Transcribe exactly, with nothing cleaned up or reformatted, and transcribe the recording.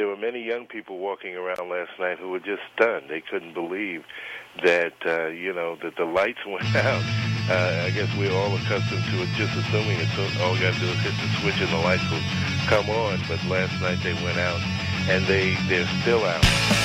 there were many young people walking around last night who were just stunned. They couldn't believe that, uh, you know, that the lights went out. Uh, I guess we're all accustomed to it, just assuming it's all you got to do is hit the switch and the lights will come on. But last night they went out, and they, they're still out.